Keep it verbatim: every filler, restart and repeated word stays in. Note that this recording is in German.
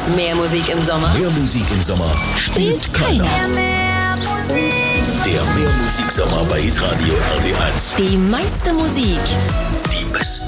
Mehr Musik im Sommer Mehr Musik im Sommer spielt keiner. Der Mehr Musik Sommer bei Hitradio R T eins. Die meiste Musik Die besten